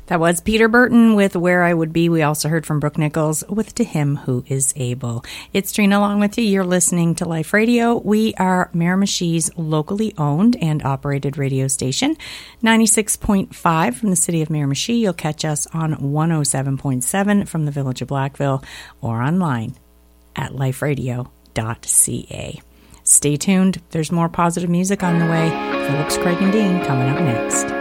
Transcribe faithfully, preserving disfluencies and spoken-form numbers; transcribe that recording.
That was Peter Burton with Where I Would Be. We also heard from Brooke Nichols with To Him Who Is Able. It's Trina along with you. You're listening to Life Radio. We are Miramichi's locally owned and operated radio station. ninety-six point five from the city of Miramichi. You'll catch us on one oh seven point seven from the village of Blackville or online at life radio dot c a. Stay tuned. There's more positive music on the way. Phillips, Craig, and Dean coming up next.